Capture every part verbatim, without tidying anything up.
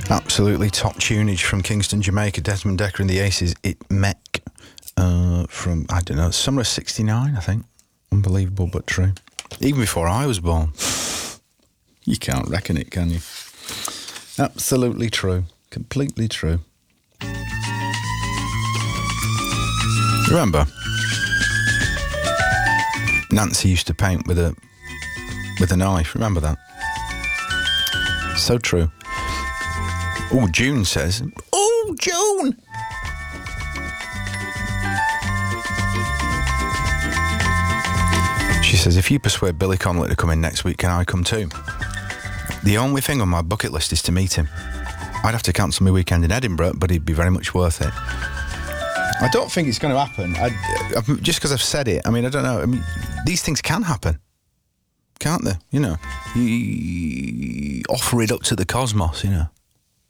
Absolutely top tunage from Kingston, Jamaica. Desmond Dekker and the Aces. It Mek uh, from, I don't know, summer of sixty-nine, I think. Unbelievable, but true. Even before I was born. You can't reckon it, can you? Absolutely true. Completely true. Remember, Nancy used to paint with a with a knife. Remember that? So true. Oh, June says, oh, June! She says, if you persuade Billy Connolly to come in next week, can I come too? The only thing on my bucket list is to meet him. I'd have to cancel my weekend in Edinburgh, but it'd be very much worth it. I don't think it's going to happen. I, I, just because I've said it, I mean, I don't know. I mean, these things can happen, can't they? You know, you offer it up to the cosmos, you know.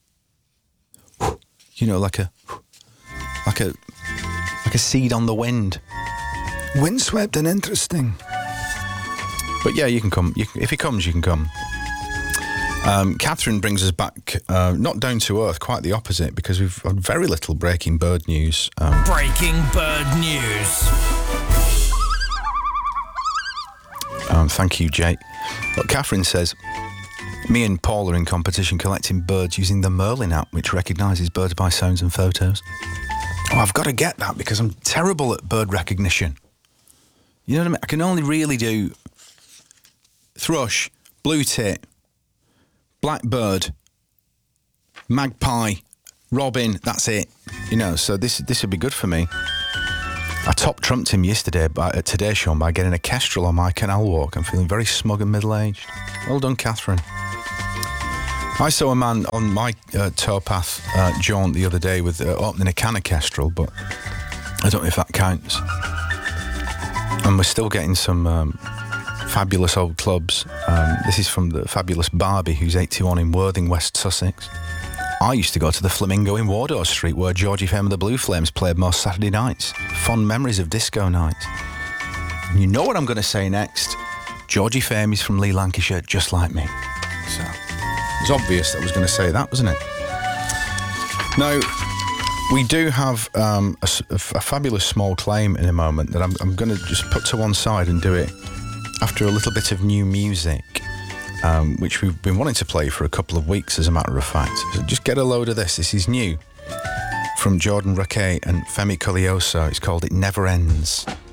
You know, like a, like a, like a seed on the wind. Windswept and interesting. But yeah, you can come. You can, if he comes, you can come. Um, Catherine brings us back, uh, not down to earth, quite the opposite, because we've had very little breaking bird news. Um, breaking bird news. Um, thank you, Jake. But Catherine says, me and Paul are in competition collecting birds using the Merlin app, which recognises birds by sounds and photos. Oh, I've got to get that because I'm terrible at bird recognition. You know what I mean? I can only really do thrush, blue tit, blackbird, magpie, robin. That's it. You know, so this this would be good for me. I top trumped him yesterday by, at Today's Show by getting a kestrel on my canal walk. I'm feeling very smug and middle-aged. Well done, Catherine. I saw a man on my uh, towpath uh, jaunt the other day with uh, opening a can of kestrel, but I don't know if that counts. And we're still getting some um, fabulous old clubs. Um, this is from the fabulous Barbie, who's eighty-one in Worthing, West Sussex. I used to go to the Flamingo in Wardour Street, where Georgie Fame and the Blue Flames played most Saturday nights. Fond memories of disco nights. And you know what I'm going to say next? Georgie Fame is from Lee, Lancashire, just like me. So it's obvious that I was going to say that, wasn't it? Now, we do have um, a, a fabulous small claim in a moment that I'm, I'm going to just put to one side and do it after a little bit of new music. Um, which we've been wanting to play for a couple of weeks, as a matter of fact. So just get a load of this. This is new from Jordan Rakei and Femi Colioso. It's called It Never Ends.